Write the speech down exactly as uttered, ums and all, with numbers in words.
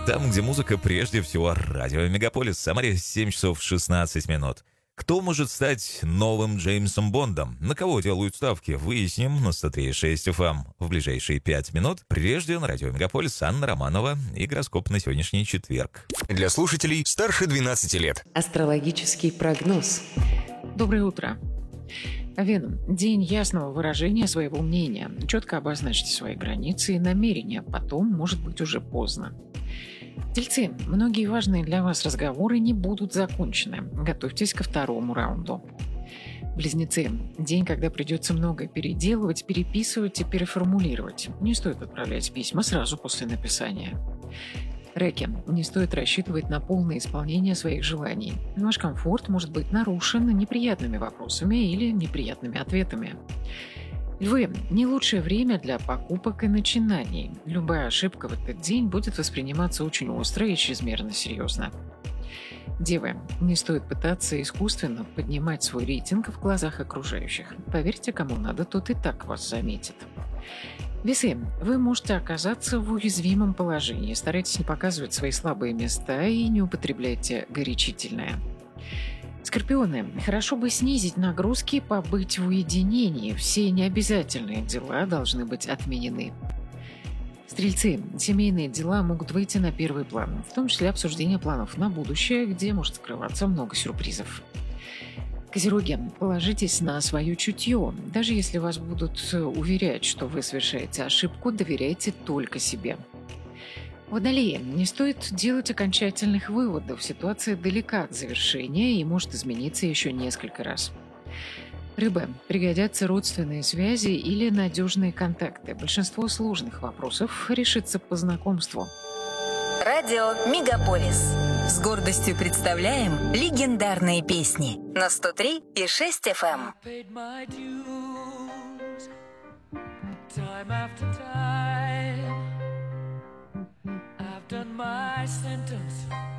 Там, где музыка, прежде всего, радио Мегаполис. Самаре семь часов шестнадцать минут. Кто может стать новым Джеймсом Бондом? На кого делают ставки? Выясним на сто три и шесть эф эм в ближайшие пять минут. Прежде на радио Мегаполис Анна Романова и гороскоп на сегодняшний четверг. Для слушателей старше двенадцати лет. Астрологический прогноз. Доброе утро. Овен. День ясного выражения своего мнения. Четко обозначьте свои границы и намерения. Потом, может быть, уже поздно. Тельцы. Многие важные для вас разговоры не будут закончены. Готовьтесь ко второму раунду. Близнецы. День, когда придется многое переделывать, переписывать и переформулировать. Не стоит отправлять письма сразу после написания. Раки. Не стоит рассчитывать на полное исполнение своих желаний. Ваш комфорт может быть нарушен неприятными вопросами или неприятными ответами. Львы. Не лучшее время для покупок и начинаний. Любая ошибка в этот день будет восприниматься очень остро и чрезмерно серьезно. Девы. Не стоит пытаться искусственно поднимать свой рейтинг в глазах окружающих. Поверьте, кому надо, тот и так вас заметит. Весы. Вы можете оказаться в уязвимом положении. Старайтесь не показывать свои слабые места и не употребляйте горячительное. Скорпионы. Хорошо бы снизить нагрузки и побыть в уединении. Все необязательные дела должны быть отменены. Стрельцы. Семейные дела могут выйти на первый план, в том числе обсуждение планов на будущее, где может скрываться много сюрпризов. Козероги. Положитесь на свое чутье. Даже если вас будут уверять, что вы совершаете ошибку, доверяйте только себе. Водолеи. Не стоит делать окончательных выводов. Ситуация далека от завершения и может измениться еще несколько раз. Рыбы. Пригодятся родственные связи или надежные контакты. Большинство сложных вопросов решится по знакомству. Радио Мегаполис. С гордостью представляем легендарные песни на сто три и шесть эф эм. Done my sentence.